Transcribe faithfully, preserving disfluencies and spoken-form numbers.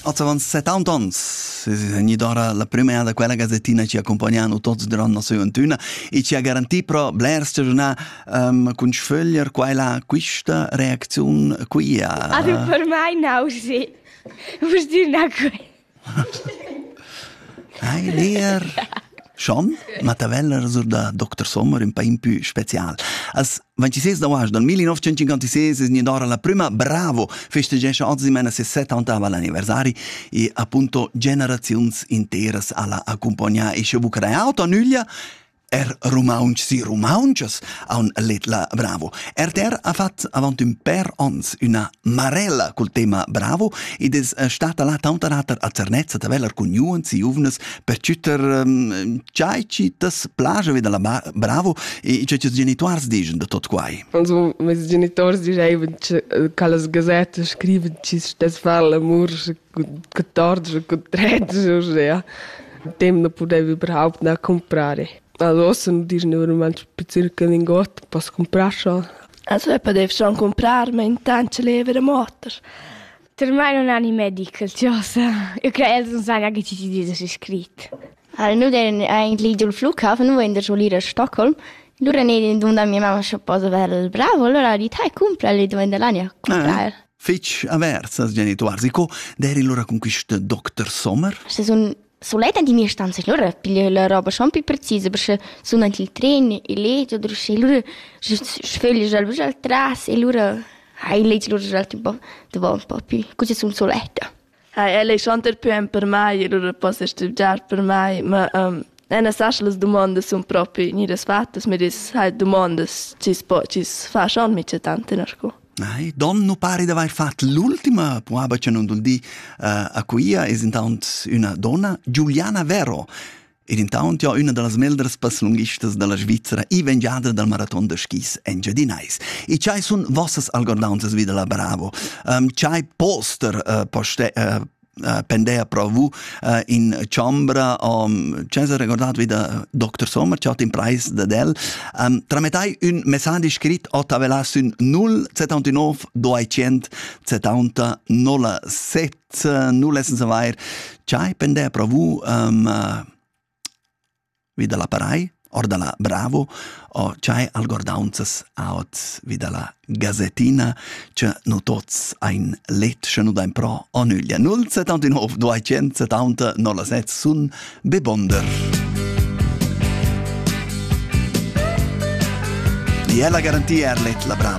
Avevano settanta anni, ogni d'ora la prima da quella gazzettina ci accompagnano tutti durante la sua gioventù e ci ha garantito però Blair stagionà um, con sfoglier quella questa reazione qui. Ah, uh... per me no, sì. Vuol dire una cosa. Hai Leer. Schon, ma taveller sur da doctor Sommer un paio più speciale. As ventisei da oggi, dal millenovecentocinquantasei, è stata la prima Bravo, festeggia oggi mena se settantava l'anniversario e appunto generazioni intere alla accompagna e scevu creato a Nuglia. Er rumaunch si rumaunches a un letla Bravo. Er der ha fatto avanti un per ons una marella col tema Bravo ed è stata la tanta rata a Cernezza taveller con nuanzi juvnes per citter um, ciaicitas plage veda la Bravo e c'è i genitori dicono da tot quai. Also, i genitori dicevano che le gazzette scrivono che si fa l'amore con quattordici, con tredici, ossia. Il tempo non potevi überhaupt non comprare. Adesso non dici normalmente circa in gott, posso comprare schon. Also, ich darf schon comprar, ma intanto leva la motor. Per me non hanno i medical, cioè, io credo che non sanno che ci si dice scritto. Allora, noi eravamo eigentlich al Flughafen, noi in der Schule a Stockholm. Allora, noi da mia mamma ci posso avere il Bravo, allora ho detto, hey, compra, le devo andare a comprare. Eh, fece aversa, i genitori. E come eri allora con questo doctor Sommer? Se sono soleta di mia stanza, allora piglio la roba schon più precisa, perché sono anche il treno, il letto, allora sfoglio già il trasse, allora il letto già un po' più, così sono soleta. Hey, lei è schon der più per me, allora posso studiare per me, ma um, non sa che le domande sono proprio non fatte, ma le domande ci si fa schon mit tante narco. Nei, don non pare di aver fatto l'ultima puaba che non di uh, a cui è intanto una donna, Giuliana Vero. Ed intanto è una delle meldres passlunghistas della Svizzera e vengiata dal marathon de skis Engia di Nais. E c'hai sono vossas algordanzas vida la Bravo. Um, c'hai poster uh, poste... Uh, Uh, pendea pro vu uh, in ciambra um, c'è ricordato veda doctor Sommer c'ha in price da del um, trametai un messaggio scritto o tavelas un null settantanove duecento settanta nolla sette null essen se vair c'hai pendea pro vu um, uh, veda la parai or dalla Bravo o c'hai algordanzas out vida la gazzettina che no tots ein let che no dain pro o nuglia null settantanove duecento settanta nolla sette sun bebonder. E la garantia er let la Bravo.